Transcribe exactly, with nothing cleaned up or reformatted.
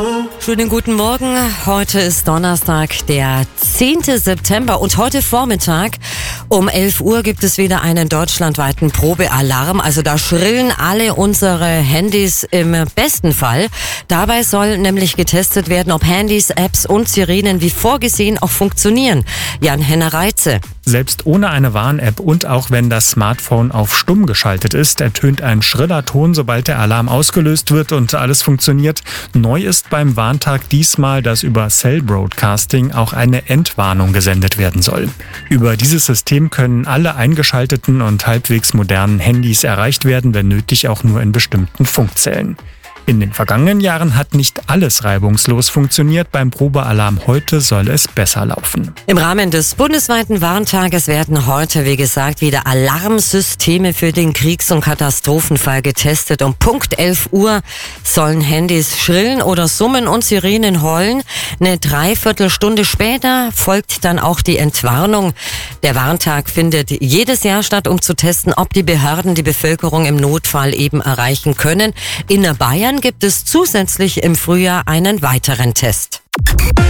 Schönen guten Morgen. Heute ist Donnerstag, der zehnte September und heute Vormittag um elf Uhr gibt es wieder einen deutschlandweiten Probealarm. Also da schrillen alle unsere Handys im besten Fall. Dabei soll nämlich getestet werden, ob Handys, Apps und Sirenen wie vorgesehen auch funktionieren. Jan-Henner Reitze. Selbst ohne eine Warn-App und auch wenn das Smartphone auf stumm geschaltet ist, ertönt ein schriller Ton, sobald der Alarm ausgelöst wird und alles funktioniert. Neu ist beim Warntag diesmal, dass über Cell Broadcasting auch eine Entwarnung gesendet werden soll. Über dieses System können alle eingeschalteten und halbwegs modernen Handys erreicht werden, wenn nötig auch nur in bestimmten Funkzellen. In den vergangenen Jahren hat nicht alles reibungslos funktioniert. Beim Probealarm heute soll es besser laufen. Im Rahmen des bundesweiten Warntages werden heute, wie gesagt, wieder Alarmsysteme für den Kriegs- und Katastrophenfall getestet. Um Punkt elf Uhr sollen Handys schrillen oder summen und Sirenen heulen. Eine Dreiviertelstunde später folgt dann auch die Entwarnung. Der Warntag findet jedes Jahr statt, um zu testen, ob die Behörden die Bevölkerung im Notfall eben erreichen können. In Bayern gibt es zusätzlich im Frühjahr einen weiteren Test.